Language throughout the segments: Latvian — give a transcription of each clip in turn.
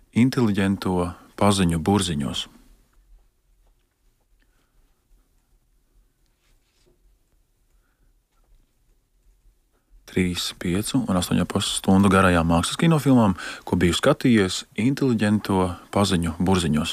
inteliģento paziņu burziņos. Trīs, 5 un 8,5 stundu garajām mākslas kinofilmām, ko biju skatījies inteliģento paziņu burziņos.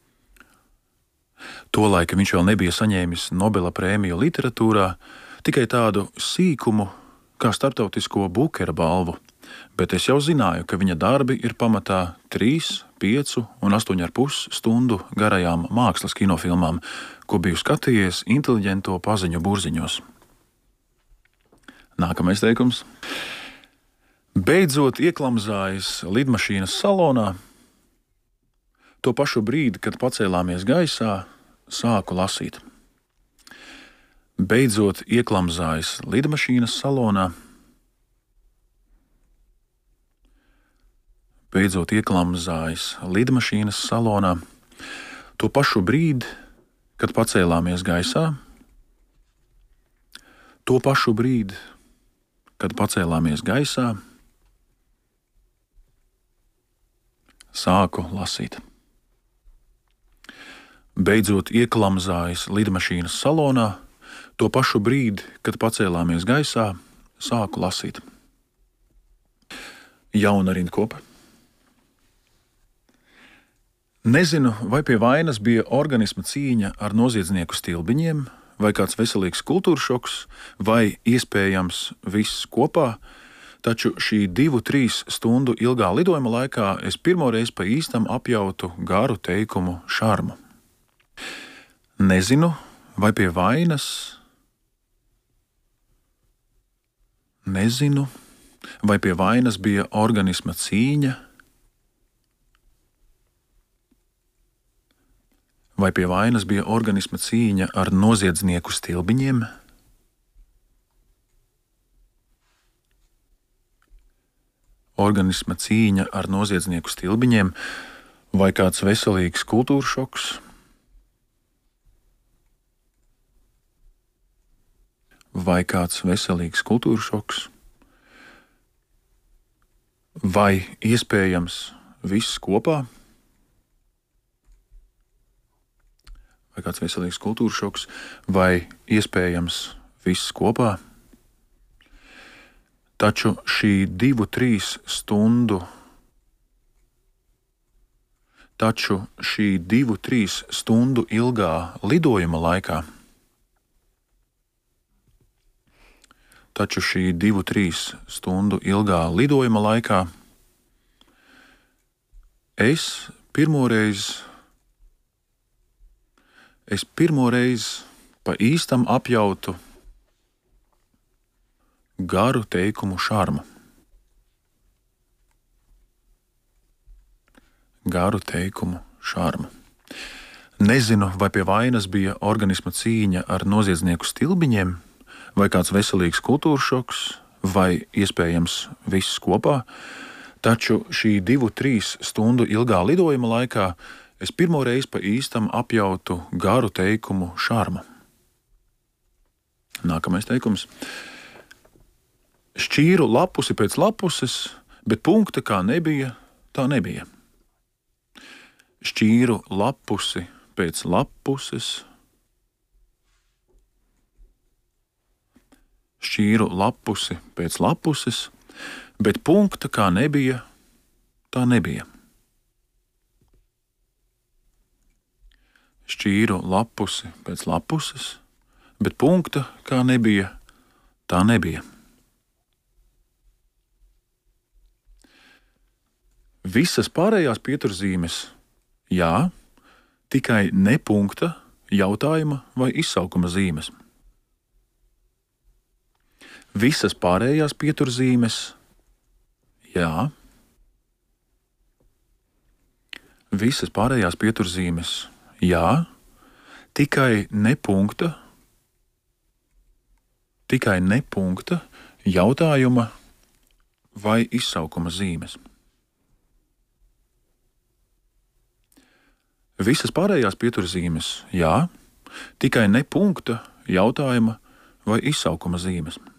Tolaik viņš vēl nebija saņēmis Nobela prēmiju literatūrā, tikai tādu sīkumu kā starptautisko Bukera balvu, bet es jau zināju, ka viņa darbi ir pamatā 3, 5 un 8,5 stundu garajām mākslas kinofilmām, ko biju skatījies inteliģento paziņu burziņos. Nākamais teikums. Beidzot ieklamzājis lidmašīnas salonā, to pašu brīdi, kad pacēlāmies gaisā, sāku lasīt. Beidzot ieklamzājis lidmašīnas salonā, beidzot ieklamzājis lidmašīnas salonā, to pašu brīdi, kad pacēlāmies gaisā, to pašu brīdi, kad pacēlāmies gaisā, sāku lasīt. Beidzot ieklamzājis lidmašīnas salonā, to pašu brīdi, kad pacēlāmies gaisā, sāku lasīt. Jauna rindkopa. Nezinu, vai pie vainas bija organisma cīņa ar noziedznieku stilbiņiem, vai kāds veselīgs kultūras šoks, vai iespējams viss kopā, taču šī 2-3 stundu ilgā lidojuma laikā es pirmoreiz pa īstam apjautu garu teikumu šarmu. Nezinu, vai pie vainas, bija organisma cīņa, vai pie vainas bija organisma cīņa ar noziedznieku stilbiņiem, organisma cīņa ar noziedznieku stilbiņiem, vai kāds veselīgs kultūras šoks, vai kāds veselīgs kultūras šoks, vai iespējams viss kopā, vai kāds veselīgs kultūras šoks, vai iespējams viss kopā. Taču šī 2-3 stundu ilgā lidojuma laikā, es pirmoreiz pa īstam apjautu garu teikumu šarmu. Nezinu, vai pie vainas bija organisma cīņa ar noziedznieku stilbiņiem, vai kāds veselīgs kultūras šoks, vai iespējams viss kopā, taču šī 2-3 stundu ilgā lidojuma laikā es pirmoreiz pa īstam apjautu garu teikumu šarmu. Nākamais teikums. Šķīru lapusi pēc lapuses, bet punkta kā nebija, tā nebija. Šķīru lapusi pēc lapuses, bet punkta kā nebija, tā nebija. Šķīru lapusi pēc lapuses, bet punkta kā nebija, tā nebija. Visas pārējās pieturzīmes jā, tikai ne punkta, jautājuma vai izsaukuma zīmes. Visas pārējās pieturzīmes jā, visas pārējās pieturzīmes jā, tikai ne punkta, jautājuma vai izsaukuma zīmes. Visas pārējās pieturzīmes jā, tikai ne punkta, jautājuma vai izsaukuma zīmes.